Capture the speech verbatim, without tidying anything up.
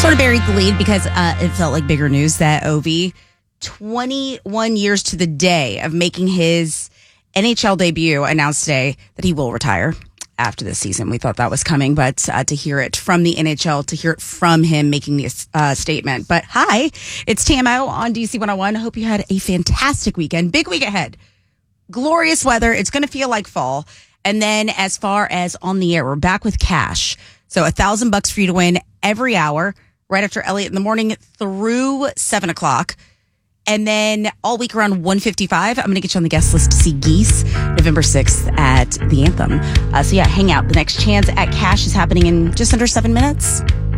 sort of buried the lead because uh, it felt like bigger news that Ovi, twenty-one years to the day of making his N H L debut, announced today that he will retire after this season. We thought that was coming, but uh, to hear it from the N H L, to hear it from him making this uh, statement. But hi, it's T M O on D C one oh one. Hope you had a fantastic weekend. Big week ahead. Glorious weather. It's going to feel like fall. And then as far as on the air, we're back with cash. So a thousand bucks for you to win every hour, right after Elliot in the morning through seven o'clock. And then all week around one fifty-five, I'm going to get you on the guest list to see Geese November sixth at the Anthem. Uh, so yeah, hang out. The next chance at cash is happening in just under seven minutes.